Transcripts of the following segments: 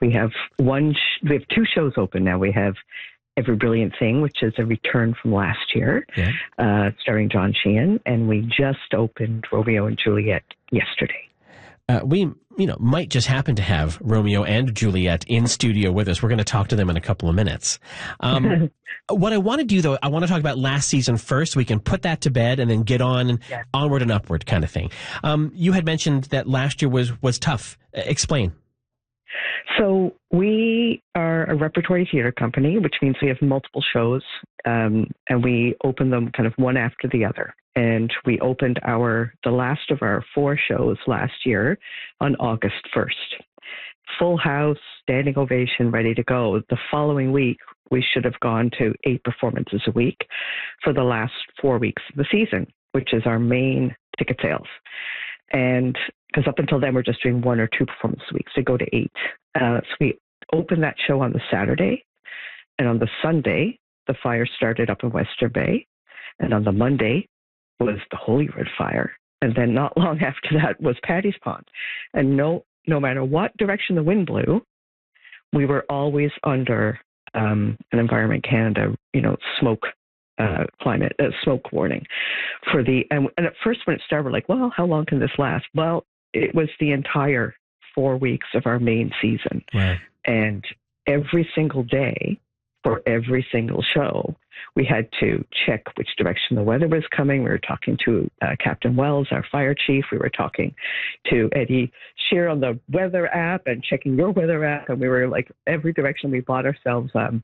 We have we have two shows open now. We have Every Brilliant Thing, which is a return from last year, starring John Sheehan, and we just opened Romeo and Juliet yesterday. We might just happen to have Romeo and Juliet in studio with us. We're going to talk to them in a couple of minutes. What I want to do, though, I want to talk about last season first, so we can put that to bed and then get on onward and upward kind of thing. You had mentioned that last year was tough. Explain. So we are a repertory theater company, which means we have multiple shows, and we open them kind of one after the other. And we opened the last of our 4 shows last year on August 1st. Full house, standing ovation, ready to go. The following week, we should have gone to 8 performances a week for the last 4 weeks of the season, which is our main ticket sales. And because up until then, we're just doing 1 or 2 performances a week, so go to 8. So we opened that show on the Saturday, and on the Sunday, the fire started up in Western Bay, and on the Monday was the Holyrood fire, and then not long after that was Paddy's Pond. And no matter what direction the wind blew, we were always under an Environment Canada, smoke warning for and at first when it started, we're like, well, how long can this last? Well, it was the entire 4 weeks of our main season. Wow. And every single day for every single show, we had to check which direction the weather was coming. We were talking to Captain Wells, our fire chief. We were talking to Eddie Shear on the weather app and checking your weather app. And we were like, every direction. We bought ourselves an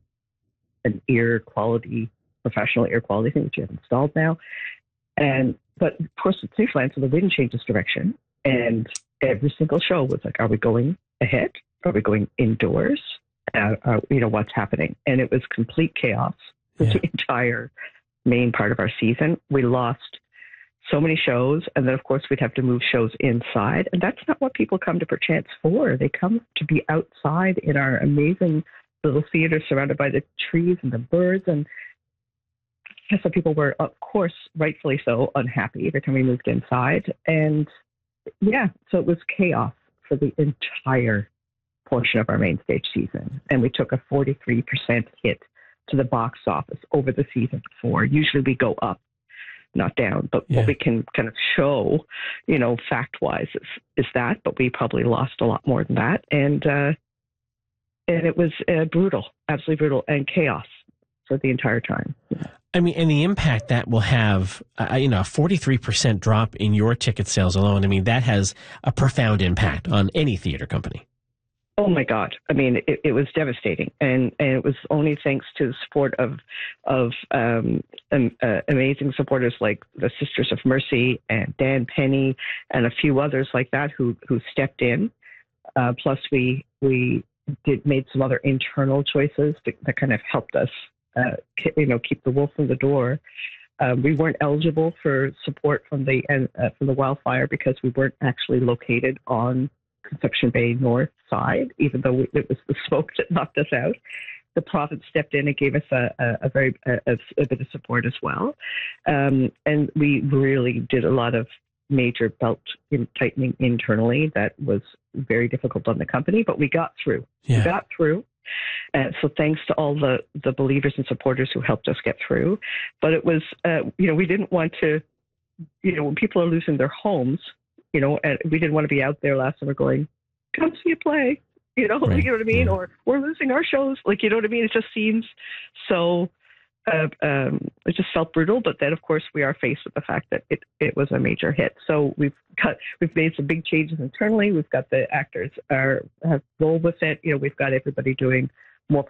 professional air quality thing, which we have installed now. But of course, it's Newfoundland, so the wind changes direction. And every single show was like, are we going ahead? Are we going indoors? What's happening? And it was complete chaos for the entire main part of our season. We lost so many shows, and then of course we'd have to move shows inside, and that's not what people come to Perchance for. They come to be outside in our amazing little theater surrounded by the trees and the birds, and some people were, of course, rightfully so, unhappy every time we moved inside. And so it was chaos for the entire portion of our main stage season. And we took a 43% hit to the box office over the season before. Usually we go up, not down. But what we can kind of show, fact-wise is that. But we probably lost a lot more than that. And it was brutal, absolutely brutal, and chaos for the entire time. I mean, and the impact that will have, a 43% drop in your ticket sales alone, I mean, that has a profound impact on any theater company. Oh my God! I mean, it was devastating, and it was only thanks to the support of amazing supporters like the Sisters of Mercy and Dan Penny and a few others like that who stepped in. Plus, we made some other internal choices that kind of helped us, keep the wolf from the door. We weren't eligible for support from the wildfire because we weren't actually located on Conception Bay north side, even though it was the smoke that knocked us out. The province stepped in and gave us a bit of support as well. And we really did a lot of major belt tightening internally that was very difficult on the company, but we got through. Yeah. We got through. So thanks to all the believers and supporters who helped us get through. But it was, we didn't want to, when people are losing their homes, and we didn't want to be out there last summer going, come see a play, Right. You know what I mean? Yeah. Or we're losing our shows. You know what I mean? It just seems so, it just felt brutal. But then, of course, we are faced with the fact that it was a major hit. So we've made some big changes internally. We've got the actors have rolled with it. We've got everybody doing more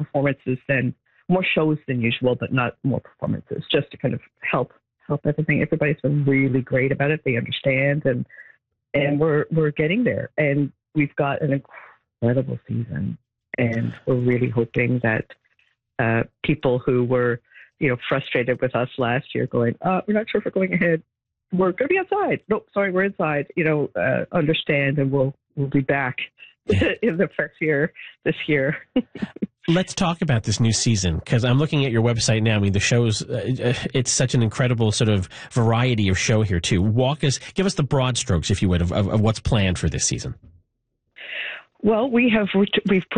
shows than usual, but not more performances, just to kind of help everything. Everybody's been really great about it. They understand, and we're getting there. And we've got an incredible season, and we're really hoping that people who were frustrated with us last year going, we're not sure if we're going ahead, we're going to be outside. Nope, sorry, we're inside. Understand, and we'll be back in the first year this year. Let's talk about this new season, because I'm looking at your website now. I mean, the shows, it's such an incredible sort of variety of show here, too. Give us the broad strokes, if you would, of what's planned for this season. Well, we've